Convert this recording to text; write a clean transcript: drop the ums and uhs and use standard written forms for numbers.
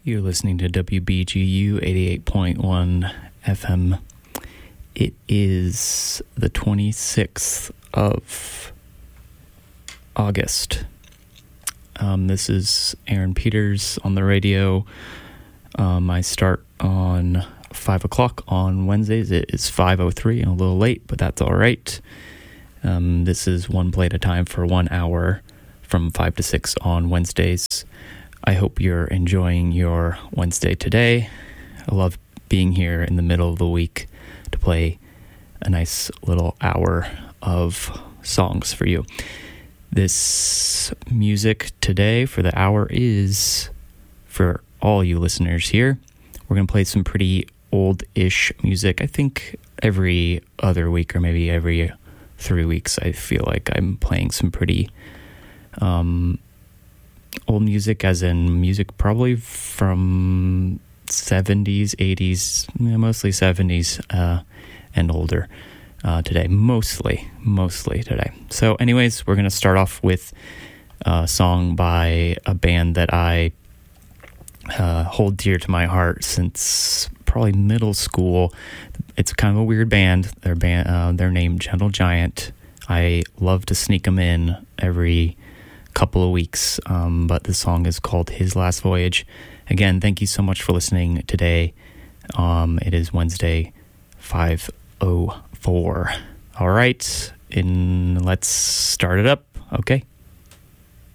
You're listening to WBGU 88.1 FM. It is the 26th of August. This is Aaron Peters on the radio. I start on 5 o'clock on Wednesdays. It is 5:03 and a little late, but that's all right. This is one play at a time for 1 hour from 5 to 6 on Wednesdays. I hope you're enjoying your Wednesday today. I love being here in the middle of the week to play a nice little hour of songs for you. This music today for the hour is for all you listeners here. We're going to play some pretty old-ish music. I think every other week or maybe every 3 weeks I feel like I'm playing some pretty old music, as in music probably from 70s, 80s, mostly 70s and older today, mostly today. So anyways, we're going to start off with a song by a band that I hold dear to my heart since probably middle school. It's kind of a weird band. They're named Gentle Giant. I love to sneak them in every couple of weeks, but the song is called His Last Voyage. Again, thank you so much for listening today. It is Wednesday, 5:04. All right, let's start it up. Okay.